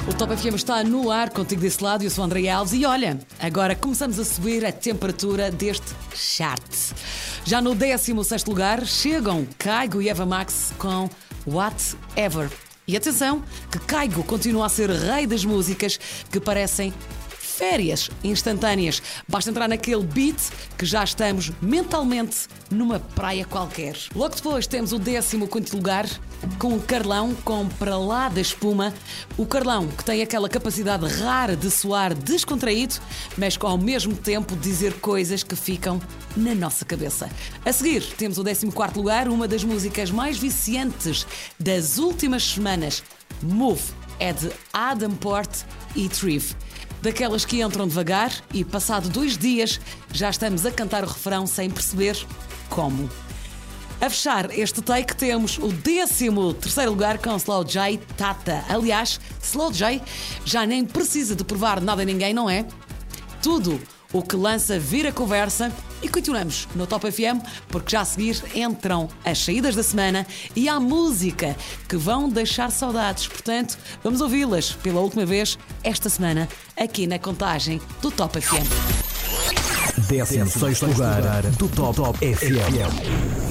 O Top FM está no ar, contigo desse lado, eu sou o André Alves e olha, agora começamos a subir a temperatura deste chart. Já no 16º lugar chegam Kygo e Eva Max com Whatever. E atenção, que Kygo continua a ser rei das músicas que parecem férias instantâneas. Basta entrar naquele beat que já estamos mentalmente numa praia qualquer. Logo depois temos o 15º lugar com o Carlão, com Para Lá da Espuma. O Carlão que tem aquela capacidade rara de soar descontraído, mas com ao mesmo tempo dizer coisas que ficam na nossa cabeça. A seguir temos o 14º lugar, uma das músicas mais viciantes das últimas semanas. Move é de Adam Port e Triv. Daquelas que entram devagar e, passado 2 dias, já estamos a cantar o refrão sem perceber como. A fechar este take temos o 13º lugar com Slow J Tata. Aliás, Slow J já nem precisa de provar nada a ninguém, não é? Tudo o que lança vira conversa e continuamos no Top FM porque já a seguir entram as saídas da semana e a música que vão deixar saudades. Portanto, vamos ouvi-las pela última vez esta semana aqui na contagem do Top FM. 16º lugar do Top FM.